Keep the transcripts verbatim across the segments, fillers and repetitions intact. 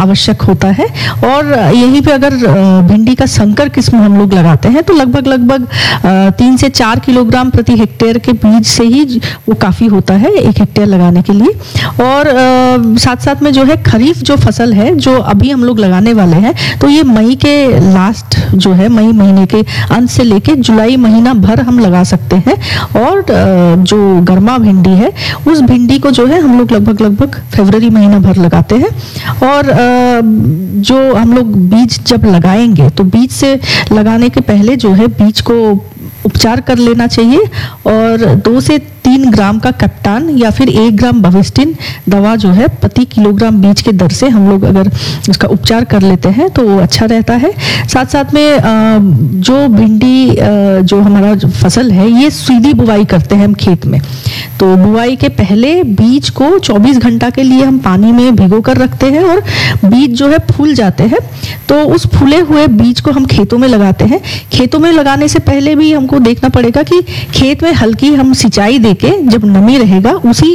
आवश्यक होता है। और यहीं पे अगर भिंडी का संकर किस्म हम लोग लगाते हैं तो लगभग लगभग तीन से चार किलोग्राम प्रति हेक्टेयर के बीज से ही वो काफ़ी होता है एक हेक्टेयर लगाने के लिए। और साथ साथ में जो है खरीफ जो फसल है जो अभी हम लोग लगाने वाले हैं, तो ये मई के लास्ट जो है मई महीने के अंत से लेके जुलाई महीना भर हम लगा सकते हैं। और जो गर्मा भिंडी है उस भिंडी को जो है हम लोग लगभग लगभग फरवरी महीना भर लगाते हैं। और जो हम लोग बीज जब लगाएंगे तो बीज से लगाने के पहले जो है बीज को उपचार कर लेना चाहिए और दो से तीन ग्राम का कैप्टान या फिर एक ग्राम बविस्टिन दवा जो है प्रति किलोग्राम बीज के दर से हम लोग अगर उसका उपचार कर लेते हैं तो वो अच्छा रहता है। साथ साथ में जो भिंडी जो हमारा फसल है ये सीधी बुवाई करते हैं हम खेत में, तो बुवाई के पहले बीज को चौबीस घंटा के लिए हम पानी में भिगो कर रखते हैं और बीज जो है फूल जाते हैं तो उस फूले हुए बीज को हम खेतों में लगाते हैं। खेतों में लगाने से पहले भी हमको देखना पड़ेगा कि खेत में हल्की हम सिंचाई देके जब नमी रहेगा उसी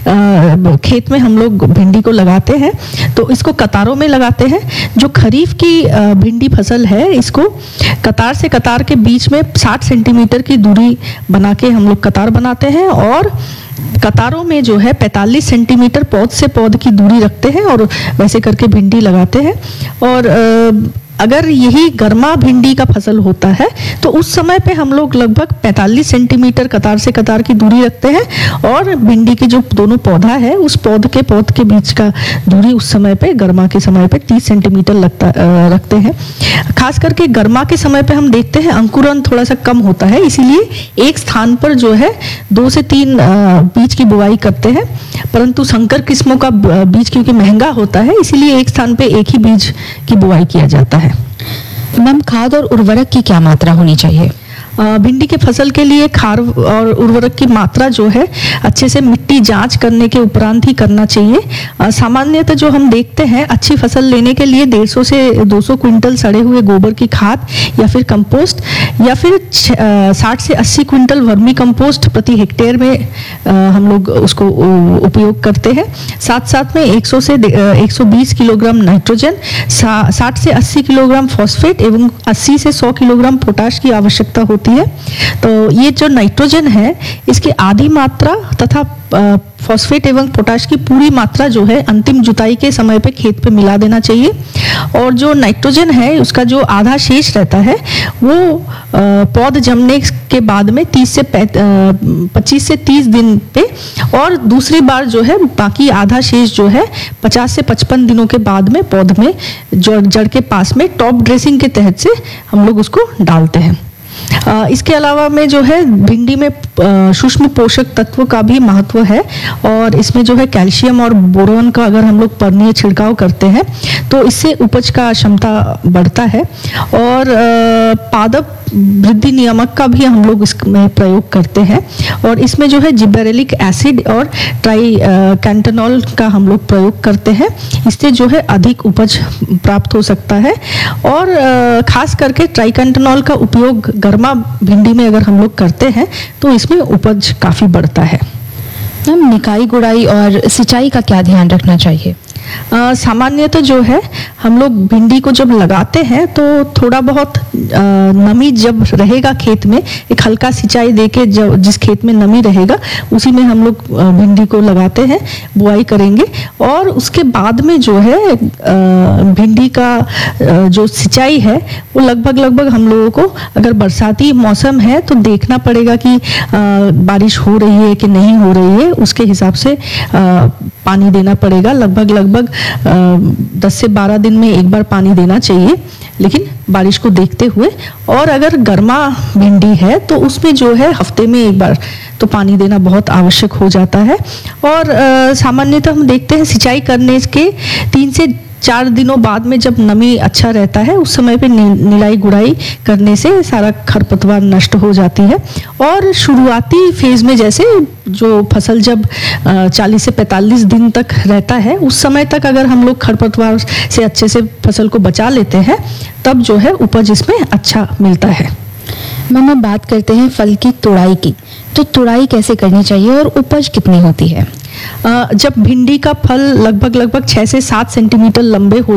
आ, खेत में हम लोग भिंडी को लगाते हैं। तो इसको कतारों में लगाते हैं। जो खरीफ की आ, भिंडी फसल है इसको कतार से कतार के बीच में साठ सेंटीमीटर की दूरी बना के हम लोग कतार बनाते हैं और कतारों में जो है पैंतालीस सेंटीमीटर पौध से पौध की दूरी रखते हैं और वैसे करके भिंडी लगाते हैं। और आ, अगर यही गर्मा भिंडी का फसल होता है तो उस समय पे हम लोग लगभग पैंतालीस सेंटीमीटर कतार से कतार की दूरी रखते हैं और भिंडी के जो दोनों पौधा है उस पौध के पौध के बीच का दूरी उस समय पे गर्मा के समय पे तीस सेंटीमीटर लगता रखते हैं। खास करके गर्मा के समय पे हम देखते हैं अंकुरन थोड़ा सा कम होता है, इसीलिए एक स्थान पर जो है दो से तीन बीज की बुवाई करते हैं। परंतु संकर किस्मों का बीज क्योंकि महंगा होता है इसीलिए एक स्थान पे एक ही बीज की बुवाई किया जाता है। मैम, खाद और उर्वरक की क्या मात्रा होनी चाहिए? भिंडी के फसल के लिए खाद और उर्वरक की मात्रा जो है अच्छे से मिट्टी जांच करने के उपरांत ही करना चाहिए। सामान्यतः जो हम देखते हैं अच्छी फसल लेने के लिए डेढ़ सौ से दो सौ क्विंटल सड़े हुए गोबर की खाद या फिर कंपोस्ट या फिर साठ से अस्सी क्विंटल वर्मी कंपोस्ट प्रति हेक्टेयर में आ, हम लोग उसको उपयोग करते हैं। साथ साथ में सौ से एक सौ बीस किलोग्राम नाइट्रोजन, साठ से अस्सी किलोग्राम फॉस्फेट एवं अस्सी से सौ किलोग्राम पोटाश की आवश्यकता होती है। तो ये जो नाइट्रोजन है इसकी आधी मात्रा तथा फॉस्फेट एवं पोटाश की पूरी मात्रा जो है अंतिम जुताई के समय पे खेत पे मिला देना चाहिए। और जो नाइट्रोजन है उसका जो आधा शेष रहता है वो पौध जमने के बाद में तीस से पच्चीस से तीस दिन पे और दूसरी बार जो है बाकी आधा शेष जो है पचास से पचपन दिनों के बाद में पौध में जड़ जड़ के पास में टॉप ड्रेसिंग के तहत से हम लोग उसको डालते हैं। आ, इसके अलावा में जो है भिंडी में सूक्ष्म पोषक तत्व का भी महत्व है और इसमें जो है कैल्शियम और बोरोन का अगर हम लोग पर्णीय छिड़काव करते हैं तो इससे उपज का क्षमता बढ़ता है। और आ, पादप वृद्धि नियामक का भी हम लोग इसमें प्रयोग करते हैं और इसमें जो है जिबरेलिक एसिड और ट्राई कैंटनॉल का हम लोग प्रयोग करते हैं। इससे जो है अधिक उपज प्राप्त हो सकता है। और आ, खास करके ट्राई कैंटनॉल का उपयोग गर्मा भिंडी में अगर हम लोग करते हैं तो इसमें उपज काफ़ी बढ़ता है। मैम, निकाई गुड़ाई और सिंचाई का क्या ध्यान रखना चाहिए? सामान्यतः जो है हम लोग भिंडी को जब लगाते हैं तो थोड़ा बहुत आ, नमी जब रहेगा खेत में एक हल्का सिंचाई देके जब जिस खेत में नमी रहेगा उसी में हम लोग भिंडी को लगाते हैं, बुआई करेंगे। और उसके बाद में जो है भिंडी का आ, जो सिंचाई है वो लगभग लगभग हम लोगों को अगर बरसाती मौसम है तो देखना पड़ेगा कि आ, बारिश हो रही है कि नहीं हो रही है, उसके हिसाब से आ, पानी देना पड़ेगा। लगभग लगभग दस से बारह दिन में एक बार पानी देना चाहिए, लेकिन बारिश को देखते हुए। और अगर गर्मा भिंडी है तो उसमें जो है हफ्ते में एक बार तो पानी देना बहुत आवश्यक हो जाता है। और सामान्यतः हम देखते हैं सिंचाई करने के तीन से चार दिनों बाद में जब नमी अच्छा रहता है उस समय पे निराई गुड़ाई करने से सारा खरपतवार नष्ट हो जाती है। और शुरुआती फेज में जैसे जो फसल जब चालीस से पैंतालीस दिन तक रहता है उस समय तक अगर हम लोग खरपतवार से अच्छे से फसल को बचा लेते हैं तब जो है उपज इसमें अच्छा मिलता है। मैम, हम बात करते हैं फल की तुड़ाई की, तो तुड़ाई कैसे करनी चाहिए और उपज कितनी होती है? जब भिंडी का फल लगभग लगभग छह से सात सेंटीमीटर लंबे हो